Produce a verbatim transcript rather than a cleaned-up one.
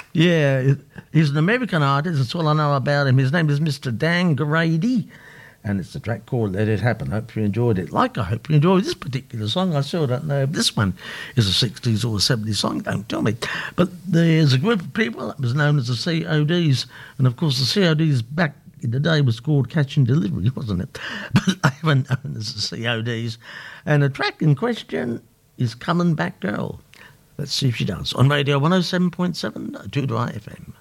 Yeah, he's an American artist. That's all I know about him. His name is Mister Dan Grady. And it's a track called Let It Happen. I hope you enjoyed it. Like I hope you enjoyed this particular song. I still don't know if this one is a sixties or a seventies song. Don't tell me. But there's a group of people that was known as the C O Ds. And, of course, the C O Ds back in the day was called Catch and Delivery, wasn't it? But they were known as the C O Ds. And the track in question is Coming Back Girl. Let's see if she does. On Radio one oh seven point seven, Two Dry F M.